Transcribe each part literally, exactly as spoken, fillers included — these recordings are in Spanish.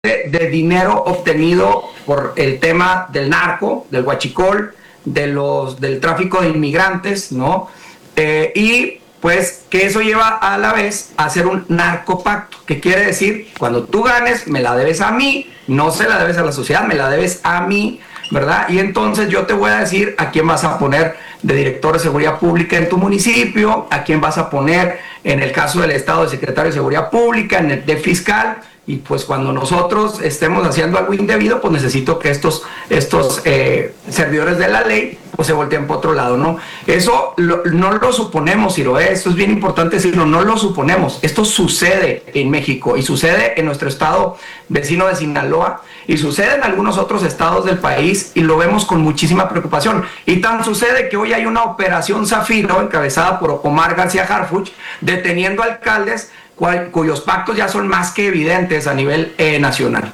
de, de dinero obtenido por el tema del narco, del huachicol, de los, del tráfico de inmigrantes, ¿no? Eh, y pues que eso lleva a la vez a hacer un narcopacto, que quiere decir, cuando tú ganes, me la debes a mí, no se la debes a la sociedad, me la debes a mí, ¿verdad? Y entonces yo te voy a decir a quién vas a poner de director de seguridad pública en tu municipio, a quién vas a poner en el caso del estado de secretario de seguridad pública, en el de fiscal, y pues cuando nosotros estemos haciendo algo indebido, pues necesito que estos, estos eh, servidores de la ley pues se volteen por otro lado, ¿no? Eso lo, no lo suponemos, Ciro, ¿eh? Esto es bien importante decirlo, no lo suponemos, esto sucede en México y sucede en nuestro estado vecino de Sinaloa y sucede en algunos otros estados del país y lo vemos con muchísima preocupación. Y tan sucede que hoy hay una operación Zafiro encabezada por Omar García Harfuch deteniendo alcaldes cual, cuyos pactos ya son más que evidentes a nivel eh, nacional.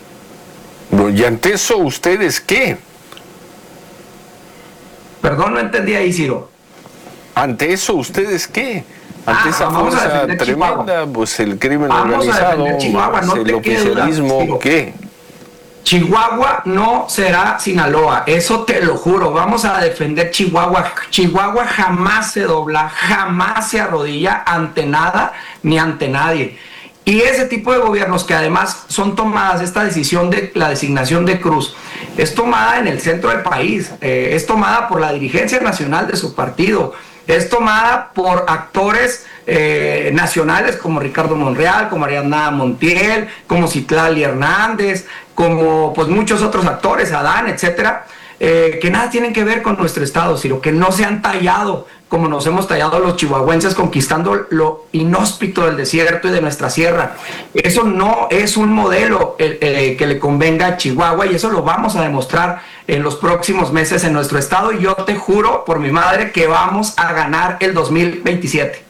¿Y ante eso ustedes qué? Perdón, no entendí ahí, Ciro. ¿Ante eso ustedes qué? Ante ah, esa fuerza tremenda, Chihuahua. Pues el crimen vamos organizado, Chihuahua, no el oficialismo, duda, ¿qué? Chihuahua no será Sinaloa, eso te lo juro, vamos a defender Chihuahua. Chihuahua jamás se dobla, jamás se arrodilla ante nada ni ante nadie. Y ese tipo de gobiernos que además son tomadas, esta decisión de la designación de Cruz, es tomada en el centro del país, eh, es tomada por la dirigencia nacional de su partido, es tomada por actores eh, nacionales como Ricardo Monreal, como Ariadna Montiel, como Citlali Hernández, como pues muchos otros actores, Adán, etcétera, eh, que nada tienen que ver con nuestro estado, sino que no se han tallado como nos hemos tallado los chihuahuenses conquistando lo inhóspito del desierto y de nuestra sierra. Eso no es un modelo eh, eh, que le convenga a Chihuahua y eso lo vamos a demostrar en los próximos meses en nuestro estado y yo te juro por mi madre que vamos a ganar el dos mil veintisiete.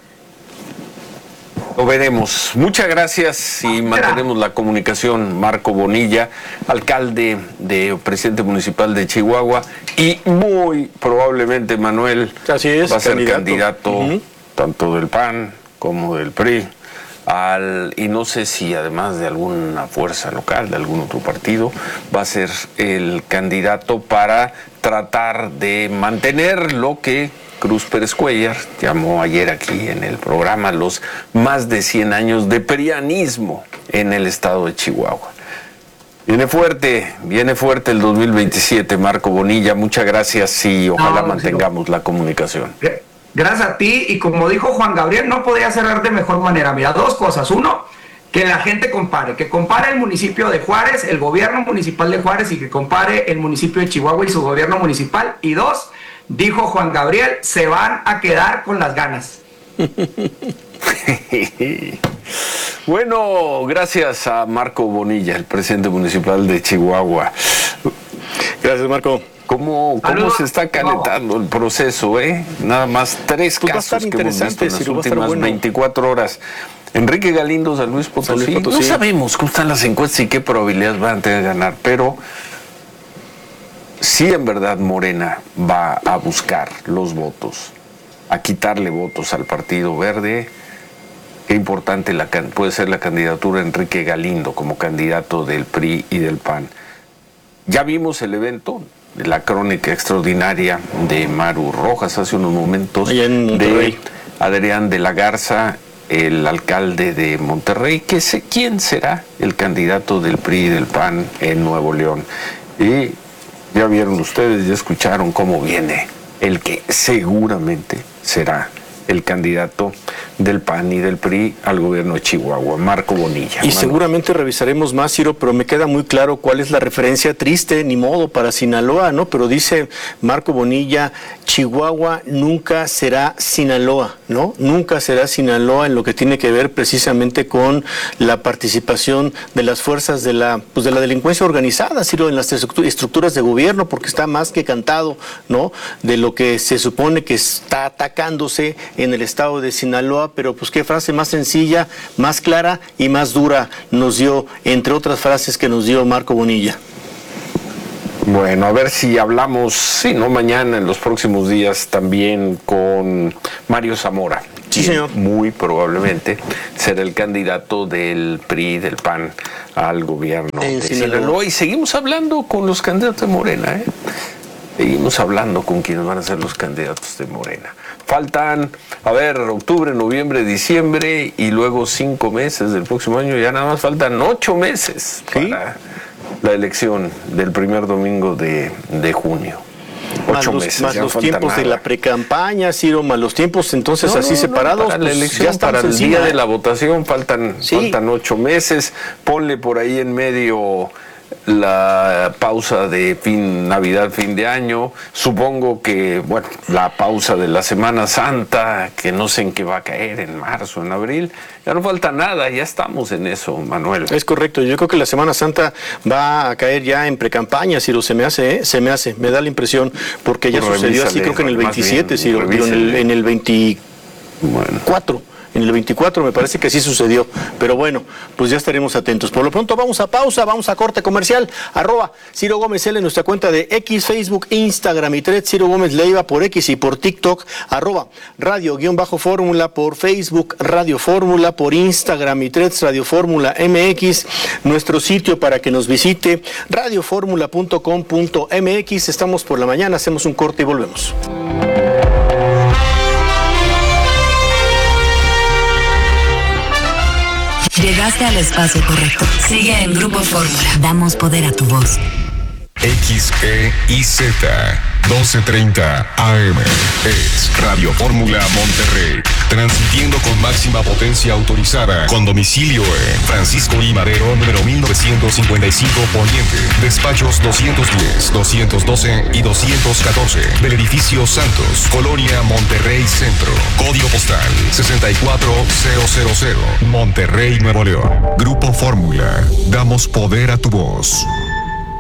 Lo veremos. Muchas gracias y mantenemos la comunicación. Marco Bonilla, alcalde de presidente municipal de Chihuahua y muy probablemente Manuel Así es, va a ser candidato, candidato uh-huh. tanto del P A N como del P R I al, y no sé si además de alguna fuerza local, de algún otro partido, va a ser el candidato para tratar de mantener lo que Cruz Pérez Cuéllar llamó ayer aquí en el programa los más de cien años de prianismo en el estado de Chihuahua. Viene fuerte, viene fuerte el dos mil veintisiete, Marco Bonilla, muchas gracias y ojalá no, mantengamos sí. la comunicación. Gracias a ti y como dijo Juan Gabriel, no podría cerrar de mejor manera. Mira, dos cosas. Uno, que la gente compare, que compare el municipio de Juárez, el gobierno municipal de Juárez y que compare el municipio de Chihuahua y su gobierno municipal. Y dos, dijo Juan Gabriel, se van a quedar con las ganas. Bueno, gracias a Marco Bonilla, el presidente municipal de Chihuahua. Gracias, Marco. ¿Cómo, cómo se está calentando el proceso, eh? Nada más tres pues casos que hemos visto en las últimas bueno. veinticuatro horas. Enrique Galindo, San Luis Potosí. San Luis Potosí. No sabemos cómo están las encuestas y qué probabilidades van a tener de ganar, pero sí, en verdad, Morena va a buscar los votos, a quitarle votos al Partido Verde. Qué importante la, puede ser la candidatura de Enrique Galindo como candidato del P R I y del P A N. Ya vimos el evento de la crónica extraordinaria de Maru Rojas hace unos momentos, de Adrián de la Garza, el alcalde de Monterrey, que sé quién será el candidato del P R I y del P A N en Nuevo León. Y ya vieron ustedes, ya escucharon cómo viene el que seguramente será el candidato del P A N y del P R I al gobierno de Chihuahua, Marco Bonilla. Y Mano. seguramente revisaremos más, Ciro, pero me queda muy claro cuál es la referencia triste, ni modo, para Sinaloa, ¿no? Pero dice Marco Bonilla, Chihuahua nunca será Sinaloa, ¿no? Nunca será Sinaloa en lo que tiene que ver precisamente con la participación de las fuerzas de la, pues de la delincuencia organizada, Ciro, en las estructuras de gobierno, porque está más que cantado, ¿no? De lo que se supone que está atacándose en el estado de Sinaloa, pero pues qué frase más sencilla, más clara y más dura nos dio, entre otras frases que nos dio Marco Bonilla. Bueno, a ver si hablamos, si no mañana, en los próximos días también con Mario Zamora, Sí, señor. Muy probablemente será el candidato del P R I, del P A N, al gobierno En de Sinaloa. Sinaloa. Y seguimos hablando con los candidatos de Morena, ¿eh? Seguimos hablando con quienes van a ser los candidatos de Morena. Faltan, a ver, octubre, noviembre, diciembre y luego cinco meses del próximo año. Ya nada más faltan ocho meses ¿Sí? para la elección del primer domingo de, de junio. Más Ocho los, meses. más ya no los falta tiempos de nada. la precampaña, Ciro, más los tiempos entonces No, así no, no, separados. para la pues, elección, ya estamos para el encima, día ¿eh? de la votación faltan, Sí. faltan ocho meses. Ponle por ahí en medio la pausa de fin, Navidad, fin de año. Supongo que, bueno, la pausa de la Semana Santa, que no sé en qué va a caer, en marzo, en abril. Ya no falta nada, ya estamos en eso, Manuel. Es correcto, yo creo que la Semana Santa va a caer ya en precampaña, Ciro, se me hace, ¿eh? se me hace, me da la impresión, porque ya Pues sucedió así, revísale, creo que en el más veintisiete, bien, Ciro, digo, en el, revísale. en el veinticuatro. Bueno. En el veinticuatro me parece que sí sucedió, pero bueno, pues ya estaremos atentos. Por lo pronto vamos a pausa, vamos a corte comercial, arroba Ciro Gómez L en nuestra cuenta de X, Facebook, Instagram y Threads, Ciro Gómez Leiva por X y por TikTok, arroba Radio-Fórmula por Facebook, Radio Fórmula por Instagram y Threads, Radio Fórmula M X, nuestro sitio para que nos visite, radio fórmula punto com punto m x. Estamos por la mañana, hacemos un corte y volvemos. Llegaste al espacio correcto. Sigue en Grupo Fórmula. Damos poder a tu voz. X E I Z doce treinta A M es Radio Fórmula Monterrey, transmitiendo con máxima potencia autorizada, con domicilio en Francisco I. Madero, número mil novecientos cincuenta y cinco Poniente, despachos doscientos diez, doscientos doce y doscientos catorce, del edificio Santos, Colonia Monterrey Centro, código postal sesenta y cuatro mil, Monterrey, Nuevo León. Grupo Fórmula, damos poder a tu voz.